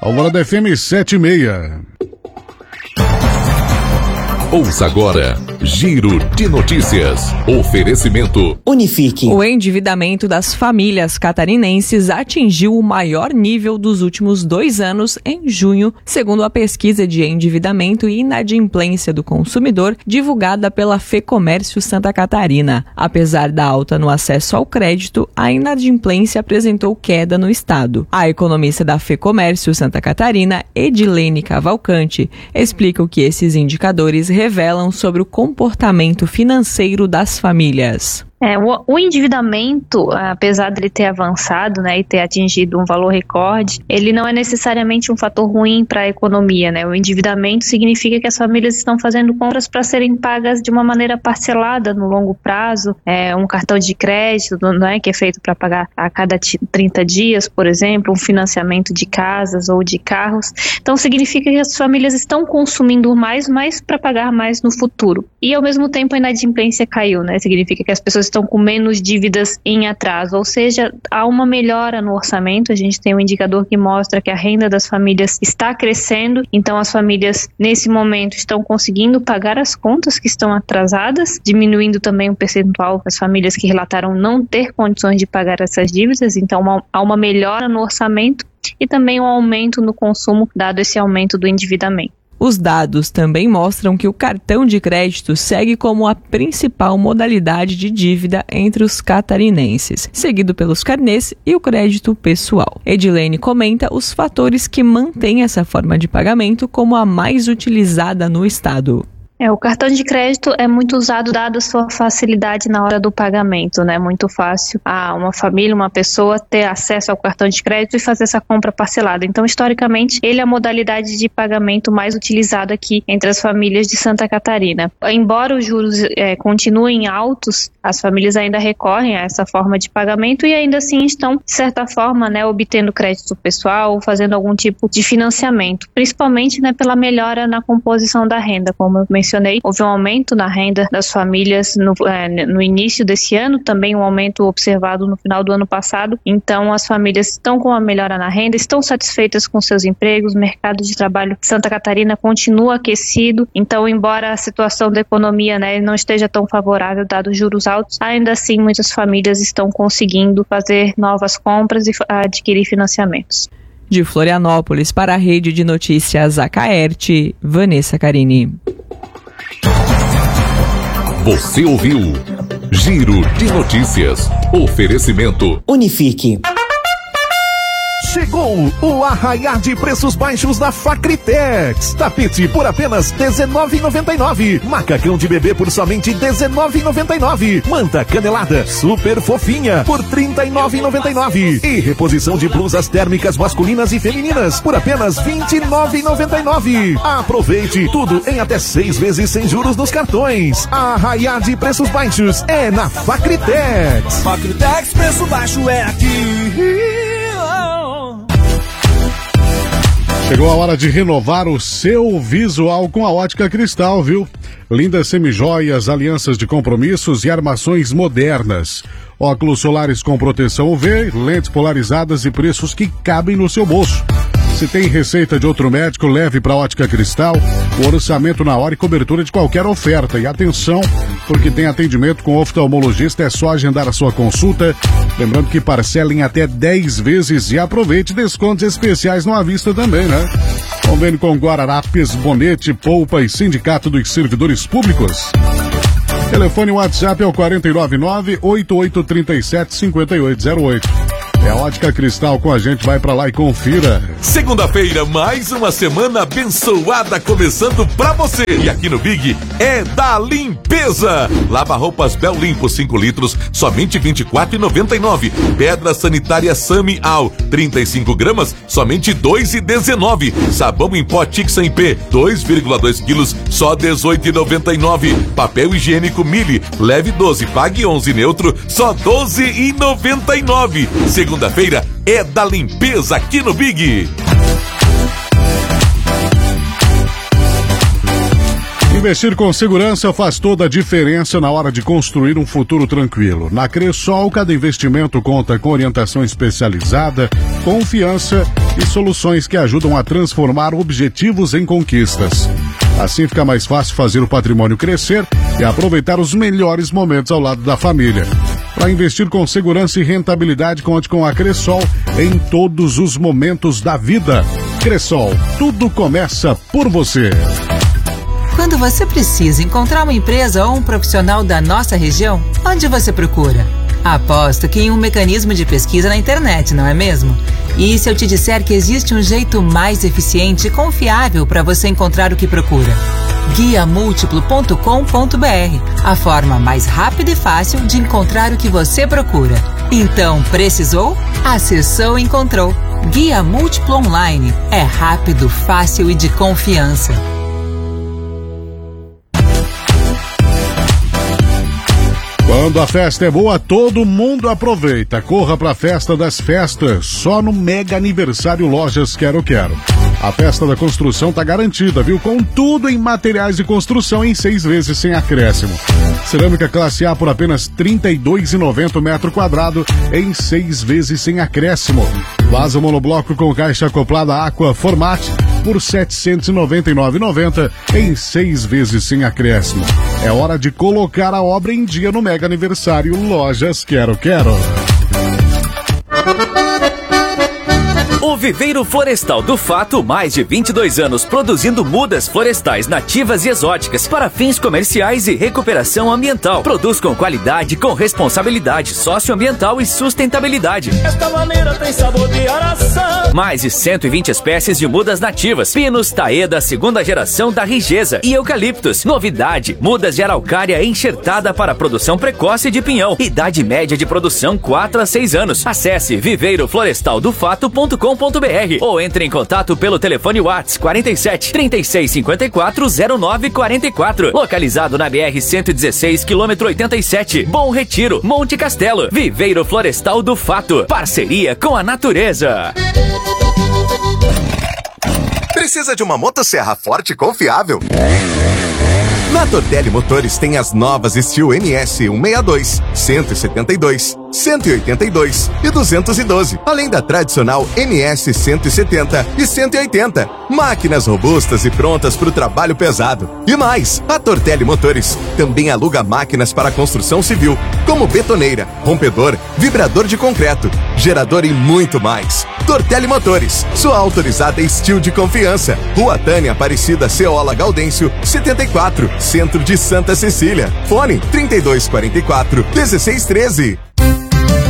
Alvorada FM 7:30. Ouça agora, Giro de Notícias. Oferecimento Unifique. O endividamento das famílias catarinenses atingiu o maior nível dos últimos 2 anos em junho, segundo a pesquisa de endividamento e inadimplência do consumidor divulgada pela Fecomércio Santa Catarina. Apesar da alta no acesso ao crédito, a inadimplência apresentou queda no estado. A economista da Fecomércio Santa Catarina, Edilene Cavalcante, explica o que esses indicadores revelam sobre o comportamento financeiro das famílias. O endividamento, apesar de ele ter avançado, e ter atingido um valor recorde, ele não é necessariamente um fator ruim para a economia, O endividamento significa que as famílias estão fazendo compras para serem pagas de uma maneira parcelada no longo prazo, um cartão de crédito, que é feito para pagar a cada 30 dias, por exemplo, um financiamento de casas ou de carros. Então significa que as famílias estão consumindo mais para pagar mais no futuro. E ao mesmo tempo a inadimplência caiu, Significa que as pessoas estão com menos dívidas em atraso, ou seja, há uma melhora no orçamento. A gente tem um indicador que mostra que a renda das famílias está crescendo, então as famílias nesse momento estão conseguindo pagar as contas que estão atrasadas, diminuindo também o percentual das famílias que relataram não ter condições de pagar essas dívidas, então há uma melhora no orçamento e também um aumento no consumo, dado esse aumento do endividamento. Os dados também mostram que o cartão de crédito segue como a principal modalidade de dívida entre os catarinenses, seguido pelos carnês e o crédito pessoal. Edilene comenta os fatores que mantêm essa forma de pagamento como a mais utilizada no estado. O cartão de crédito é muito usado dado a sua facilidade na hora do pagamento, É muito fácil uma família, uma pessoa ter acesso ao cartão de crédito e fazer essa compra parcelada. Então, historicamente, ele é a modalidade de pagamento mais utilizada aqui entre as famílias de Santa Catarina. Embora os juros continuem altos, as famílias ainda recorrem a essa forma de pagamento e ainda assim estão, de certa forma, obtendo crédito pessoal, fazendo algum tipo de financiamento, principalmente pela melhora na composição da renda, como eu mencionei. Houve um aumento na renda das famílias no início desse ano, também um aumento observado no final do ano passado. Então as famílias estão com uma melhora na renda, estão satisfeitas com seus empregos, o mercado de trabalho de Santa Catarina continua aquecido. Então, embora a situação da economia não esteja tão favorável, dados juros altos, ainda assim muitas famílias estão conseguindo fazer novas compras e adquirir financiamentos. De Florianópolis para a Rede de Notícias Acaerte, Vanessa Carini. Você ouviu Giro de Notícias. Oferecimento Unifique. Chegou o arraiar de preços baixos da Facritex. Tapete por apenas R$19,99. Macacão de bebê por somente R$19,99. Manta canelada super fofinha por R$39,99. E reposição de blusas térmicas masculinas e femininas por apenas R$29,99. Aproveite tudo em até 6 vezes sem juros nos cartões. Arraiar de preços baixos é na Facritex. Facritex, preço baixo é aqui. Chegou a hora de renovar o seu visual com a Ótica Cristal, viu? Lindas semijoias, alianças de compromissos e armações modernas. Óculos solares com proteção UV, lentes polarizadas e preços que cabem no seu bolso. Se tem receita de outro médico, leve para a Ótica Cristal. O orçamento na hora e cobertura de qualquer oferta. E atenção, porque tem atendimento com oftalmologista, é só agendar a sua consulta. Lembrando que parcela em até 10 vezes e aproveite descontos especiais no à vista também, Convênio com Guararapes, Bonete, Polpa e Sindicato dos Servidores Públicos. Telefone WhatsApp é o 499-8837-5808. É a Ótica Cristal com a gente, vai pra lá e confira. Segunda-feira, mais uma semana abençoada começando pra você. E aqui no Big é da limpeza. Lava-roupas Bel Limpo 5 litros, somente R$24,99. Pedra sanitária Sami Al, 35 gramas, somente R$2,19. Sabão em pó Tixa em P, 2,2 quilos, só R$18,99. Papel higiênico Mili, leve 12, pague 11 neutro, só R$12,99. Segunda-feira é da limpeza aqui no Big. Investir com segurança faz toda a diferença na hora de construir um futuro tranquilo. Na Cressol, cada investimento conta com orientação especializada, confiança e soluções que ajudam a transformar objetivos em conquistas. Assim fica mais fácil fazer o patrimônio crescer e aproveitar os melhores momentos ao lado da família. Para investir com segurança e rentabilidade, conte com a Cressol em todos os momentos da vida. Cressol, tudo começa por você. Quando você precisa encontrar uma empresa ou um profissional da nossa região, onde você procura? Aposto que em um mecanismo de pesquisa na internet, não é mesmo? E se eu te disser que existe um jeito mais eficiente e confiável para você encontrar o que procura? Guiamúltiplo.com.br, a forma mais rápida e fácil de encontrar o que você procura. Então, precisou? Acessou e encontrou. Guia Múltiplo Online. É rápido, fácil e de confiança. Quando a festa é boa, todo mundo aproveita. Corra para a Festa das Festas, só no Mega Aniversário Lojas Quero Quero. A festa da construção tá garantida, viu? Com tudo em materiais de construção em 6 vezes sem acréscimo. Cerâmica classe A por apenas R$ 32,90 metro quadrado em 6 vezes sem acréscimo. Vaso monobloco com caixa acoplada Aqua Format por R$ 799,90 em 6 vezes sem acréscimo. É hora de colocar a obra em dia no Mega Aniversário Lojas Quero Quero. O Viveiro Florestal do Fato, mais de 22 anos produzindo mudas florestais nativas e exóticas para fins comerciais e recuperação ambiental. Produz com qualidade, com responsabilidade socioambiental e sustentabilidade. Esta maneira tem sabor de araçá. Mais de 120 espécies de mudas nativas. Pinos, taeda, segunda geração da Rigesa e eucaliptos. Novidade, mudas de araucária enxertada para produção precoce de pinhão. Idade média de produção 4 a 6 anos. Acesse viveiroflorestaldofato.com.br ou entre em contato pelo telefone WhatsApp 47 36 54 09 44, localizado na BR 116 km 87, Bom Retiro, Monte Castelo. Viveiro Florestal do Fato, parceria com a natureza. Precisa de uma motosserra forte e confiável? Na Tortelli Motores tem as novas Steel NS 162, 172, 182 e 212, além da tradicional NS 170 e 180. Máquinas robustas e prontas para o trabalho pesado. E mais, a Tortelli Motores também aluga máquinas para construção civil, como betoneira, rompedor, vibrador de concreto, gerador e muito mais. Tortelli Motores, sua autorizada Steel de confiança. Rua Tânia Aparecida Ceola Gaudêncio, 74, Centro de Santa Cecília. Fone 3244 1613.